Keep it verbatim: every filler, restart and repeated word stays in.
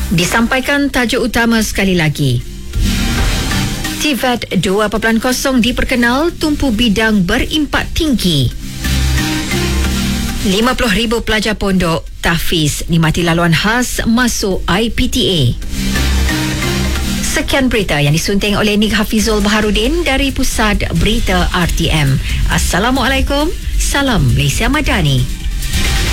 Disampaikan tajuk utama sekali lagi. T V E T dua titik kosong diperkenal tumpu bidang berimpak tinggi. lima puluh ribu pelajar pondok tahfiz nikmati laluan khas masuk I P T A. Sekian berita yang disunting oleh Nik Hafizul Baharudin dari Pusat Berita R T M. Assalamualaikum. Salam Malaysia Madani.